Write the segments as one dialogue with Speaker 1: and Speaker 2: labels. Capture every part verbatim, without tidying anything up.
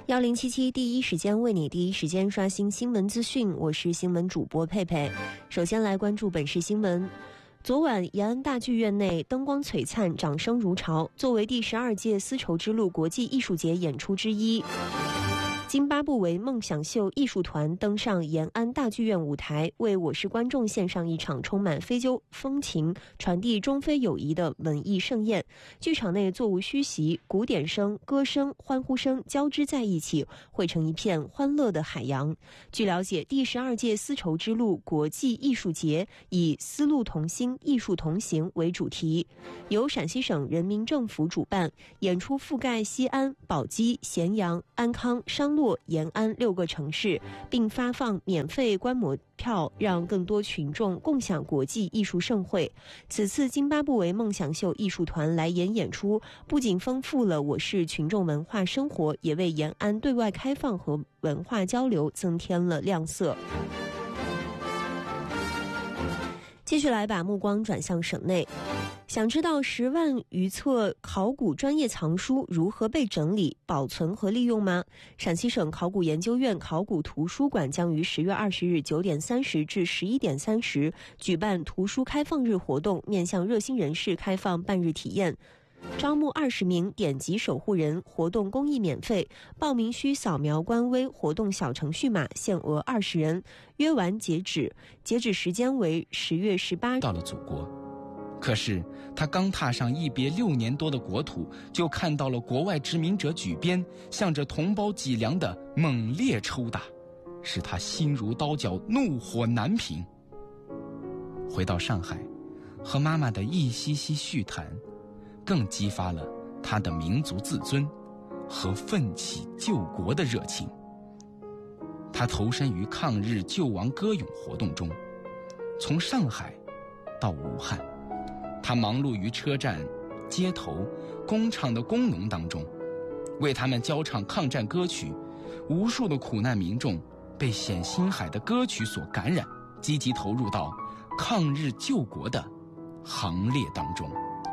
Speaker 1: 幺零七七第一时间为你第一时间刷新新闻资讯，我是新闻主播佩佩。首先来关注本市新闻。昨晚延安大剧院内灯光璀璨，掌声如潮。作为第十二届丝绸之路国际艺术节演出之一，津巴布韦梦想秀艺术团登上延安大剧院舞台，为我市观众献上一场充满非洲风情、传递中非友谊的文艺盛宴。剧场内座无虚席，鼓点声、歌声、欢呼声交织在一起，汇成一片欢乐的海洋。据了解，第十二届丝绸之路国际艺术节以丝路同心、艺术同行为主题，由陕西省人民政府主办，演出覆盖西安、宝鸡、咸阳、安康、商洛、延安六个城市，并发放免费观摩票，让更多群众共享国际艺术盛会。此次津巴布韦梦想秀艺术团来延演出，不仅丰富了我市群众文化生活，也为延安对外开放和文化交流增添了亮色。继续来把目光转向省内。想知道十万余册考古专业藏书如何被整理、保存和利用吗？陕西省考古研究院考古图书馆将于十月二十日九点三十至十一点三十举办图书开放日活动，面向热心人士开放半日体验。招募二十名典籍守护人，活动公益免费，报名需扫描官微活动小程序码，限额二十人，约完截止，截止时间为十月十八日。
Speaker 2: 到了祖国，可是他刚踏上一别六年多的国土，就看到了国外殖民者举鞭向着同胞脊梁的猛烈抽打，使他心如刀绞，怒火难平。回到上海，和妈妈的一席席叙谈，更激发了他的民族自尊和奋起救国的热情。他投身于抗日救亡歌咏活动中，从上海到武汉，他忙碌于车站、街头、工厂的工农当中，为他们教唱抗战歌曲。无数的苦难民众被冼星海的歌曲所感染，积极投入到抗日救国的行列当中。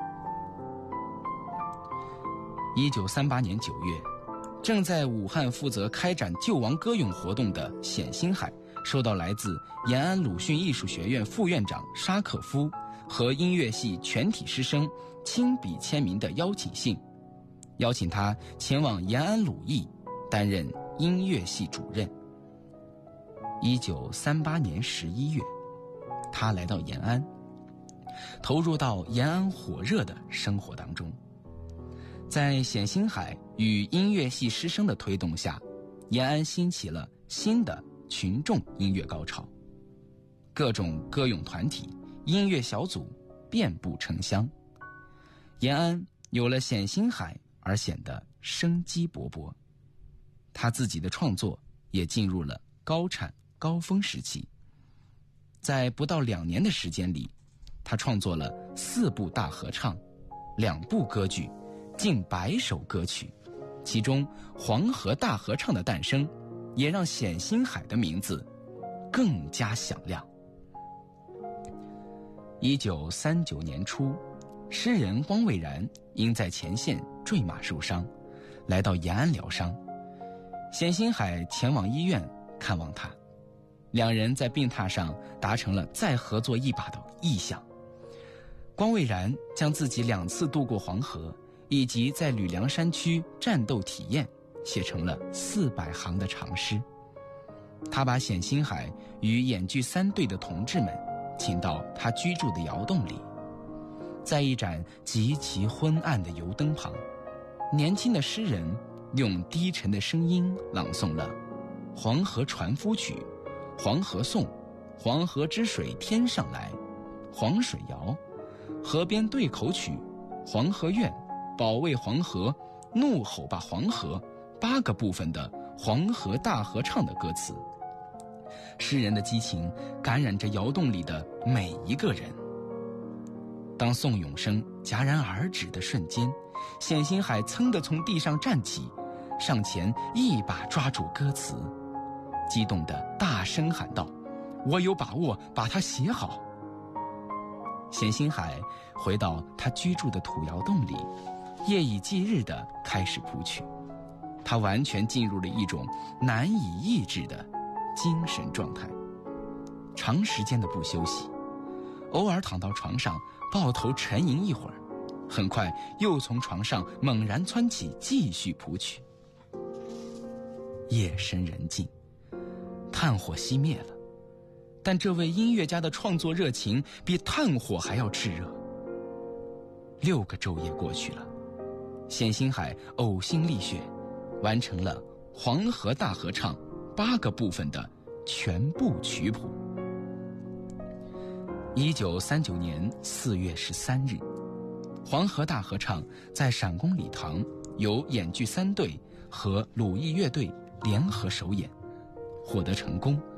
Speaker 2: 一九三八年九月，正在武汉负责开展救亡歌咏活动的冼星海，收到来自延安鲁迅艺术学院副院长沙可夫和音乐系全体师生亲笔签名的邀请信，邀请他前往延安鲁艺担任音乐系主任。一九三八年十一月，他来到延安，投入到延安火热的生活当中。在冼星海与音乐系师生的推动下，延安兴起了新的群众音乐高潮，各种歌咏团体、音乐小组遍布城乡。延安有了冼星海而显得生机勃勃，他自己的创作也进入了高产高峰时期。在不到两年的时间里，他创作了四部大合唱、两部歌剧，近百首歌曲，其中黄河大合唱的诞生，也让冼星海的名字更加响亮。一九三九年初，诗人汪蔚然因在前线坠马受伤，来到延安疗伤。冼星海前往医院看望他，两人在病榻上达成了再合作一把的意向。汪蔚然将自己两次渡过黄河以及在吕梁山区战斗体验写成了四百行的长诗。他把冼星海与演剧三队的同志们请到他居住的窑洞里，在一盏极其昏暗的油灯旁，年轻的诗人用低沉的声音朗诵了《黄河船夫曲》《黄河颂》《黄河之水天上来》《黄水谣》《河边对口曲》《黄河怨》保卫黄河、怒吼吧黄河八个部分的黄河大合唱的歌词。诗人的激情感染着窑洞里的每一个人。当颂咏声戛然而止的瞬间，冼星海噌地从地上站起，上前一把抓住歌词，激动地大声喊道：“我有把握把它写好。”冼星海回到他居住的土窑洞里，夜以继日地开始谱曲。 他完全进入了一种难以抑制的精神状态，长时间的不休息，偶尔躺到床上抱头沉吟一会儿，很快又从床上猛然蹿起继续谱曲。夜深人静，炭火熄灭了，但这位音乐家的创作热情比炭火还要炽热。六个昼夜过去了，冼星海呕心沥血，完成了《黄河大合唱》八个部分的全部曲谱。一九三九年四月十三日，《黄河大合唱》在陕公礼堂由演剧三队和鲁艺乐队联合首演，获得成功，